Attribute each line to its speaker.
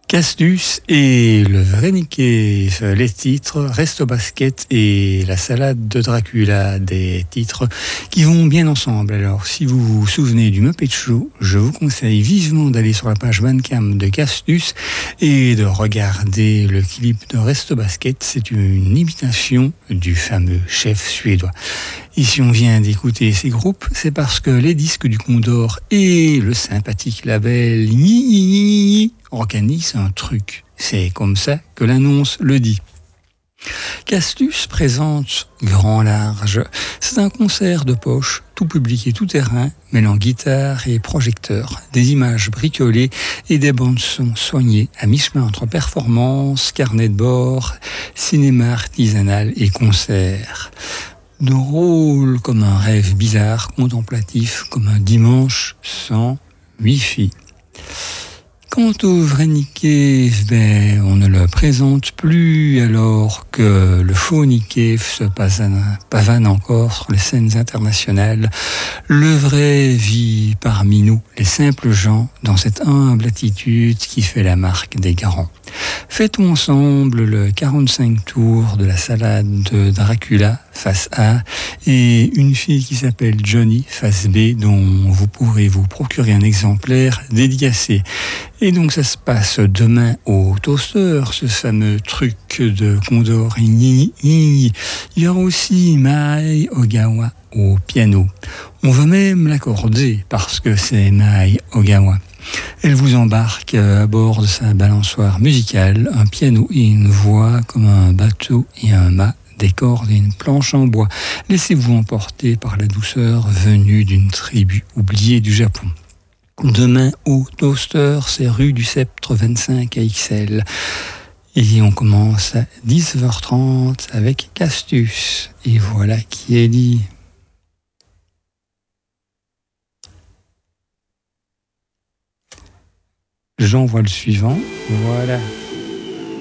Speaker 1: Castus et le vrai Niquet, les titres Resto Basket et la salade de Dracula, des titres qui vont bien ensemble. Alors, si vous vous souvenez du Muppet Show, je vous conseille vivement d'aller sur la page Bandcamp de Castus et de regarder le clip de Resto Basket. C'est une imitation du fameux chef suédois. Et si on vient d'écouter ces groupes, c'est parce que les disques du Condor et le sympathique label organisent un truc. C'est comme ça que l'annonce le dit. Castus présente Grand Large. C'est un concert de poche, tout public et tout terrain, mêlant guitare et projecteur, des images bricolées et des bandes-son soignées à mi-chemin entre performances, carnet de bord, cinéma artisanal et concert. Drôle comme un rêve bizarre, contemplatif comme un dimanche sans wifi. Quant au vrai Niquet, on ne le présente plus alors que le faux Niquet se pavane encore sur les scènes internationales. Le vrai vit parmi nous, les simples gens, dans cette humble attitude qui fait la marque des grands. Fêtons ensemble le 45 tours de la salade de Dracula, face A, et une fille qui s'appelle Johnny, face B, dont vous pourrez vous procurer un exemplaire dédicacé. Et donc ça se passe demain au Toaster, ce fameux truc de Condor. Il y aura aussi Mai Ogawa au piano. On va même l'accorder parce que c'est Mai Ogawa. Elle vous embarque à bord de sa balançoire musicale, un piano et une voix comme un bateau et un mât, des cordes et une planche en bois. Laissez-vous emporter par la douceur venue d'une tribu oubliée du Japon. Demain au Toaster, c'est rue du Sceptre 25 à XL. Et on commence à 19h30 avec Castus. Et voilà qui est dit. J'envoie le suivant. Voilà.